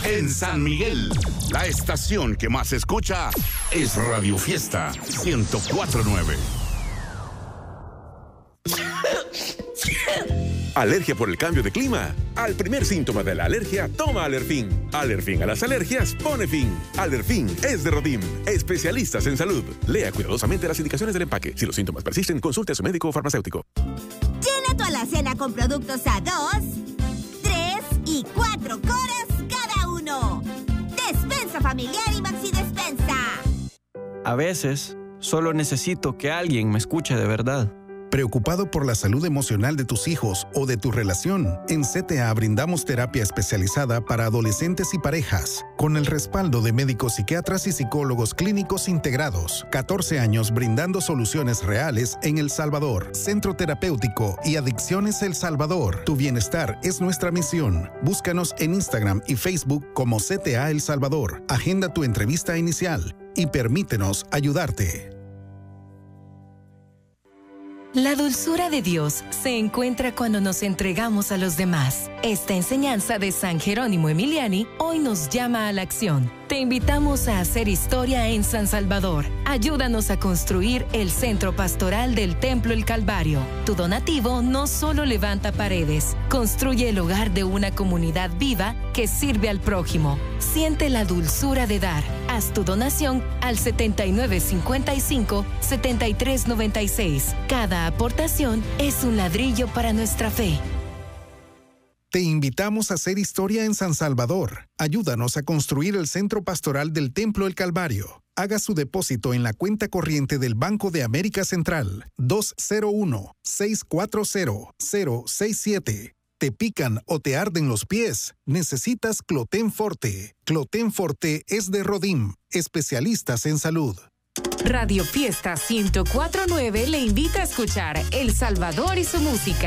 en San Miguel. La estación que más se escucha es Radio Fiesta 104.9. ¿Alergia por el cambio de clima? Al primer síntoma de la alergia, toma Alerfin. Alerfin a las alergias pone fin. Alerfin es de Rodim, especialistas en salud. Lea cuidadosamente las indicaciones del empaque. Si los síntomas persisten, consulte a su médico o farmacéutico. Llena tu alacena con productos a 2, 3 y 4 coras cada uno. Despensa familiar y Maxi Despensa. A veces, solo necesito que alguien me escuche de verdad. ¿Preocupado por la salud emocional de tus hijos o de tu relación? En CTA brindamos terapia especializada para adolescentes y parejas, con el respaldo de médicos psiquiatras y psicólogos clínicos integrados. 14 años brindando soluciones reales en El Salvador. Centro Terapéutico y Adicciones El Salvador. Tu bienestar es nuestra misión. Búscanos en Instagram y Facebook como CTA El Salvador. Agenda tu entrevista inicial y permítenos ayudarte. La dulzura de Dios se encuentra cuando nos entregamos a los demás. Esta enseñanza de San Jerónimo Emiliani hoy nos llama a la acción. Te invitamos a hacer historia en San Salvador. Ayúdanos a construir el centro pastoral del Templo El Calvario. Tu donativo no solo levanta paredes, construye el hogar de una comunidad viva que sirve al prójimo. Siente la dulzura de dar. Haz tu donación al 7955-7396. Cada aportación es un ladrillo para nuestra fe. Te invitamos a hacer historia en San Salvador. Ayúdanos a construir el centro pastoral del Templo El Calvario. Haga su depósito en la cuenta corriente del Banco de América Central 201-640-067. ¿Te pican o te arden los pies? Necesitas Cloten Forte. Cloten Forte es de Rodim, especialistas en salud. Radio Fiesta 104.9 le invita a escuchar El Salvador y su música.